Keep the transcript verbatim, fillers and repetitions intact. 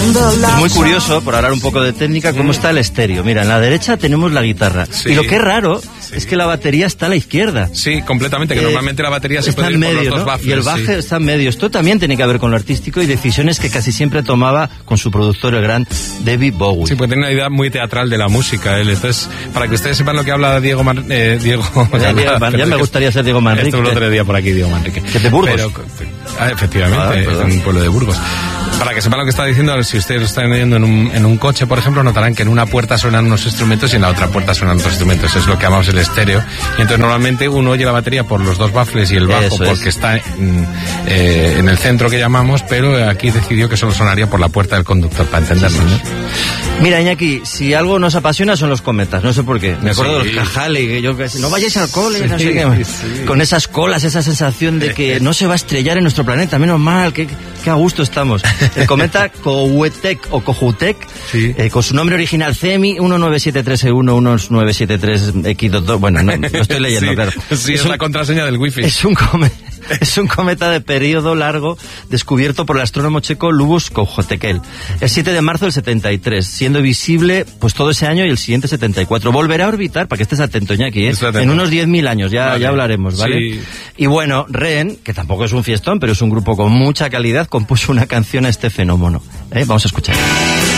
Es muy curioso, por hablar un poco de técnica, cómo está el estéreo. Mira, en la derecha tenemos la guitarra. Sí. Y lo que es raro sí. es que la batería está a la izquierda. Sí, completamente, que eh, normalmente la batería se puede ir en medio, por los dos ¿no? baffles. Y el baje sí. está en medio. Esto también tiene que ver con lo artístico y decisiones que casi siempre tomaba con su productor, el gran David Bowie. Sí, pues tiene una idea muy teatral de la música. Él. Entonces, para que ustedes sepan lo que habla Diego Man, eh, Diego, ya, Diego Man, ya me gustaría ser Diego Manrique. Estuvo el otro día por aquí, Diego Manrique. ¿Que de Burgos? Pero, ah, efectivamente, ah, es un pueblo de Burgos. Para que sepan lo que está diciendo, si ustedes lo están oyendo en un, en un coche, por ejemplo, notarán que en una puerta suenan unos instrumentos y en la otra puerta suenan otros instrumentos. Es lo que llamamos el estéreo. Y entonces normalmente uno oye la batería por los dos baffles y el bajo Eso porque es. está en, eh, en el centro que llamamos, pero aquí decidió que solo sonaría por la puerta del conductor, para entendernos. Sí, sí. Mira, Iñaki, si algo nos apasiona son los cometas, no sé por qué. Me acuerdo sí. de los Cajale, que yo que no vayáis al cole, sí, no sé qué. Sí. Con esas colas, esa sensación de que no se va a estrellar en nuestro planeta, menos mal, que, que a gusto estamos. El cometa Cohuetec o Cojutek, sí. eh, con su nombre original C M I uno nueve siete tres E uno uno nueve siete tres X dos dos, bueno, no, no estoy leyendo, sí, claro. Sí, es, es un, la contraseña del wifi. Es un cometa. Es un cometa de periodo largo descubierto por el astrónomo checo Lubos Kohoutek el siete de marzo del setenta y tres, siendo visible pues todo ese año y el siguiente setenta y cuatro. Volverá a orbitar, para que estés atento, Iñaki, ¿eh? atento. En unos diez mil años, ya, vale. ya hablaremos, ¿vale? Sí. Y bueno, Ren, que tampoco es un fiestón, pero es un grupo con mucha calidad, compuso una canción a este fenómeno. ¿eh? Vamos a escuchar.